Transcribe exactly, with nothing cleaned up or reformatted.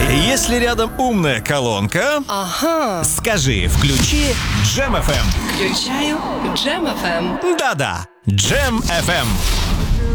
Если рядом умная колонка, Ага. скажи «включи Джем эф эм». Включаю Джем эф эм. Да-да, Джем эф эм.